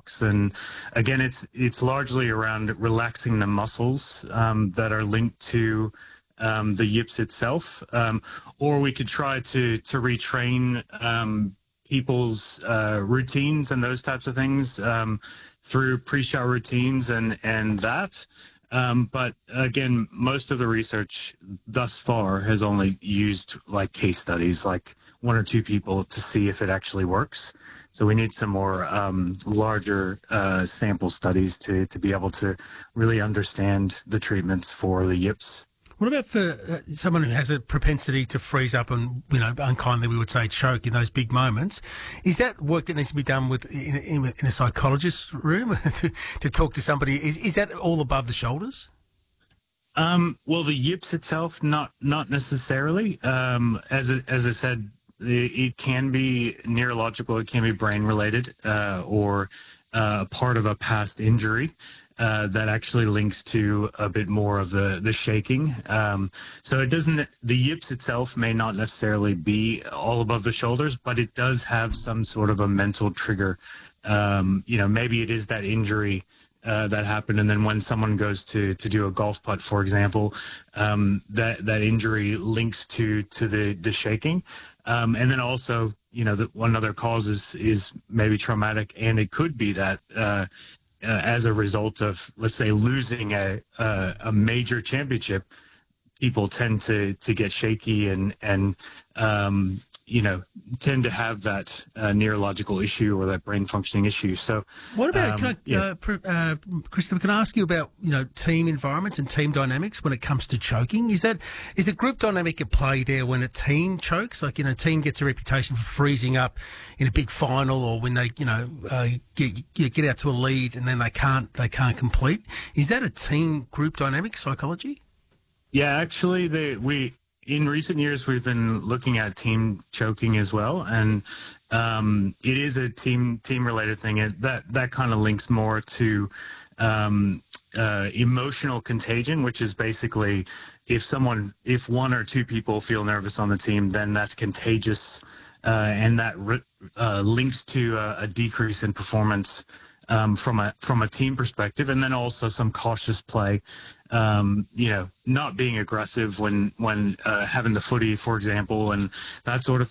shocks. And again, it's largely around relaxing the muscles that are linked to the yips itself, or we could try to retrain people's routines and those types of things through pre-shower routines and that. But again, most of the research thus far has only used like case studies, like 1 or 2 people, to see if it actually works. So we need some more larger sample studies to be able to really understand the treatments for the yips. What about for someone who has a propensity to freeze up and, unkindly we would say choke in those big moments? Is that work that needs to be done in a psychologist's room to talk to somebody? Is that all above the shoulders? Well, the yips itself, not necessarily. As I said, it can be neurological, it can be brain related, or part of a past injury. That actually links to a bit more of the shaking. So it doesn't, the yips itself may not necessarily be all above the shoulders, but it does have some sort of a mental trigger. Maybe it is that injury that happened, and then when someone goes to do a golf putt, for example, that injury links to the shaking. And then also, one other cause is maybe traumatic, and it could be that as a result of, let's say, losing a major championship, people tend to get shaky and tend to have that neurological issue or that brain functioning issue. So, what about, Christopher, can I ask you about, team environments and team dynamics when it comes to choking? Is the group dynamic at play there when a team chokes? Like, a team gets a reputation for freezing up in a big final, or when they, get out to a lead and then they can't complete. Is that a team group dynamic psychology? Yeah, actually, in recent years, we've been looking at team choking as well, and it is a team-related thing. That kind of links more to emotional contagion, which is basically if 1 or 2 people feel nervous on the team, then that's contagious, and that links to a decrease in performance from a team perspective, and then also some cautious play. Not being aggressive when having the footy, for example, and that sort of thing.